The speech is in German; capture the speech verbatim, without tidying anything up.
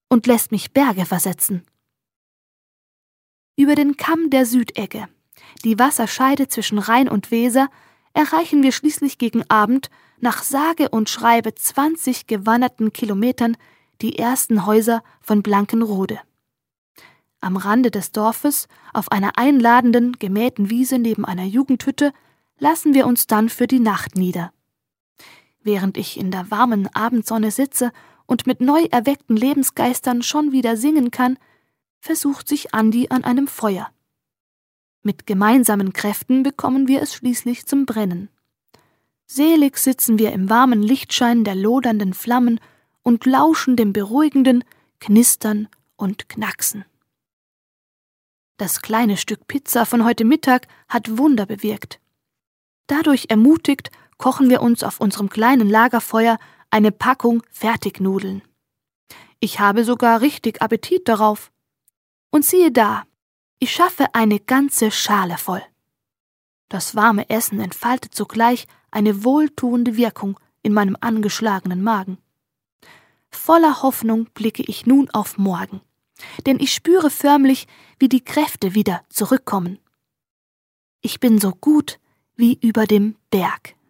und lässt mich Berge versetzen. Über den Kamm der Südegge, die Wasserscheide zwischen Rhein und Weser, erreichen wir schließlich gegen Abend nach sage und schreibe zwanzig gewanderten Kilometern die ersten Häuser von Blankenrode. Am Rande des Dorfes, auf einer einladenden, gemähten Wiese neben einer Jugendhütte, lassen wir uns dann für die Nacht nieder. Während ich in der warmen Abendsonne sitze und mit neu erweckten Lebensgeistern schon wieder singen kann, versucht sich Andi an einem Feuer. Mit gemeinsamen Kräften bekommen wir es schließlich zum Brennen. Selig sitzen wir im warmen Lichtschein der lodernden Flammen und lauschen dem beruhigenden Knistern und Knacksen. Das kleine Stück Pizza von heute Mittag hat Wunder bewirkt. Dadurch ermutigt, kochen wir uns auf unserem kleinen Lagerfeuer eine Packung Fertignudeln. Ich habe sogar richtig Appetit darauf. Und siehe da, ich schaffe eine ganze Schale voll. Das warme Essen entfaltet sogleich eine wohltuende Wirkung in meinem angeschlagenen Magen. Voller Hoffnung blicke ich nun auf morgen, denn ich spüre förmlich, wie die Kräfte wieder zurückkommen. Ich bin so gut wie über dem Berg.